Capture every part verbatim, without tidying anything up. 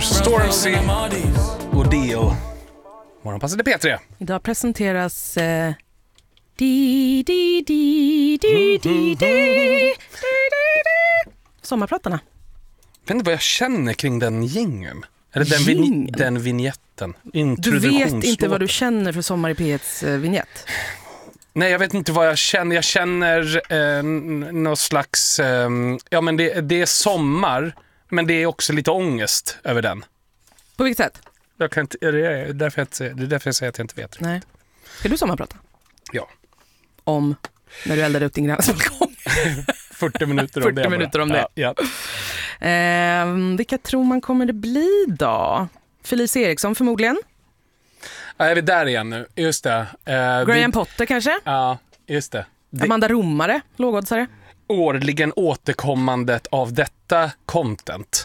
Tears, Stormzy och Dio. Morgonpasset är P tre. Idag presenteras eh, di, di, di, di, di, di, di, di, sommarpratarna. Jag vet inte vad jag känner kring den jingeln. Eller den, vin- den vignetten. Du vet inte vad du känner för Sommar i P etts eh, vignett? Nej, jag vet inte vad jag känner. Jag känner eh, n- någon slags... Eh, ja, men det, det är sommar, men det är också lite ångest över den. På vilket sätt? Jag kan inte, det, är därför jag, det är därför jag säger att jag inte vet. Nej. Ska du sommarprata? Ja. Om när du eldade upp din granns balkong? fyrtio minuter om det. fyrtio minuter om det. Ja, ja. Eh, vilka tror man kommer det bli då? Felice Eriksson förmodligen. Ja, är vi där igen nu? Just det. Eh, Graham vi, Potter kanske? Ja, just det. det Amanda Romare, lågoddsare. Årligen återkommandet av detta content.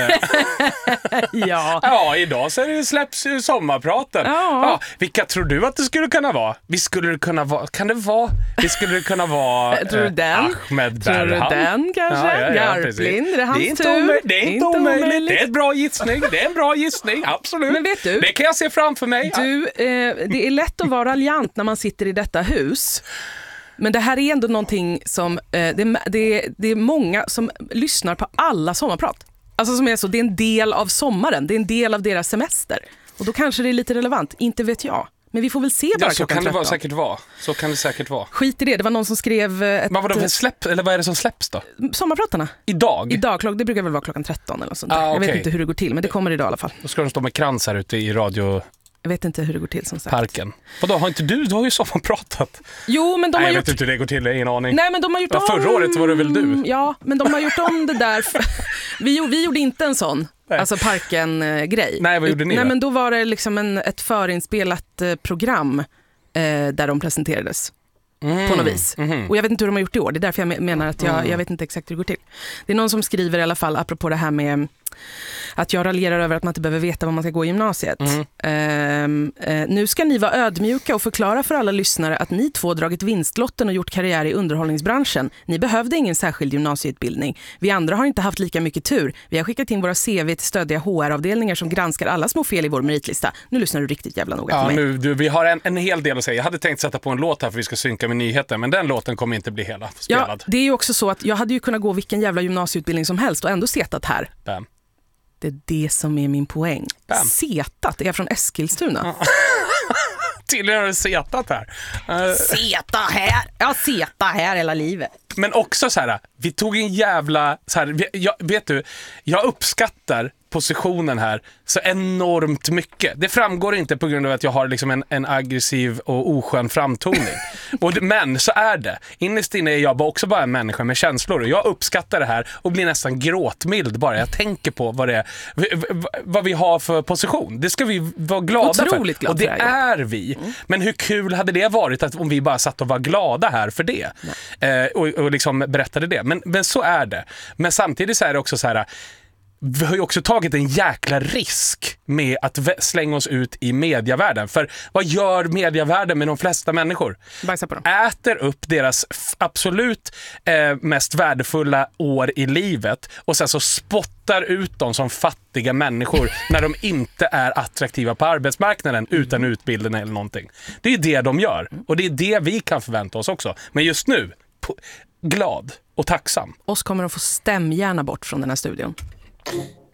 Ja. Ja, idag så är det släpps ju sommarpraten. Ja. Ja, vilka tror du att det skulle kunna vara? Vi skulle det kunna vara, kan det vara? Vi skulle det kunna vara tror du den? eh, Ahmed Tror du Berhan. den kanske? Ja, ja, ja, Garplind, är det hans det är inte tur? omöjligt. Det är inte, inte omöjligt. omöjligt. Det är ett bra gissning. Det är en bra gissning, absolut. Men vet du? Det kan jag se framför mig. Du, eh, det är lätt att vara raljant när man sitter i detta hus. Men det här är ändå någonting som, eh, det, det, det är många som lyssnar på alla sommarprat. Alltså som är så, det är en del av sommaren, det är en del av deras semester. Och då kanske det är lite relevant, inte vet jag. Men vi får väl se bara Ja, så klockan kan det tretton. vara, säkert vara. Så kan det säkert vara. Skit i det, det var någon som skrev ett, Men vad, de släpp, eller vad är det som släpps då? sommarpratarna. Idag? Idag, klock, det brukar väl vara klockan tretton eller något sånt där. Ah, Jag vet okej. inte hur det går till, men det kommer idag i alla fall. Då ska de stå med krans här ute i radioparken. Jag vet inte hur det går till som sagt. Vadå, har inte du? Du har ju sommarpratat. Jo, men de Nej, har jag gjort... vet inte hur det går till, jag har ingen aning. Nej, men de har gjort Ja, om... förra året var det väl du? Ja, men de har gjort om det där. För... vi, vi gjorde inte en sån, Nej. alltså parken-grej. Nej, vad gjorde ni Nej, då? men då var det liksom en, ett förinspelat eh, program eh, där de presenterades. Mm. På något vis. Mm. Och jag vet inte hur de har gjort det i år. Det är därför jag menar att jag, Mm. jag vet inte exakt hur det går till. Det är någon som skriver i alla fall, apropå det här med att jag raljerar över att man inte behöver veta vad man ska gå i gymnasiet. Mm. Ehm, eh, nu ska ni vara ödmjuka och förklara för alla lyssnare att ni två dragit vinstlotten och gjort karriär i underhållningsbranschen. Ni behövde ingen särskild gymnasieutbildning. Vi andra har inte haft lika mycket tur. Vi har skickat in våra C V till stödiga H R-avdelningar som granskar alla små fel i vår meritlista. Nu lyssnar du riktigt jävla noga Ja, på mig. nu, du, vi har en, en hel del att säga. Jag hade tänkt sätta på en låt här för vi ska synka med nyheter, men den låten kommer inte bli hela spelad. Ja, det är ju också så att jag hade ju kunnat gå vilken jävla gymnasieutbildning som helst och ändå setat här. Bam. Det är det som är min poäng. Bam. Setat, är jag från Eskilstuna? Ja. Tydligen har du setat här. Uh, Seta här! Ja, seta här hela livet. men också så här, vi tog en jävla... Så här, vi- jag, vet du, jag uppskattar positionen här så enormt mycket. Det framgår inte på grund av att jag har liksom en, en aggressiv och oskön framtoning. och det, men så är det. Innerst inne är jag bara också bara en människa med känslor. Och jag uppskattar det här och blir nästan gråtmild bara. Jag tänker på vad det är, v- v- vad vi har för position. Det ska vi vara glada Otroligt för. glad Och det för det här, är vi. Mm. Men hur kul hade det varit att om vi bara satt och var glada här för det? Eh, och, och liksom berättade det. Men, men så är det. Men samtidigt så är det också så här... Vi har ju också tagit en jäkla risk med att vä- slänga oss ut i mediavärlden. För vad gör mediavärlden med de flesta människor? Bajsa på dem. Äter upp deras f- absolut eh, mest värdefulla år i livet och sen så spottar ut dem som fattiga människor när de inte är attraktiva på arbetsmarknaden utan utbildning eller någonting. Det är det de gör och det är det vi kan förvänta oss också. Men just nu, på, glad och tacksam. Oss kommer att få stämgärna bort från den här studion.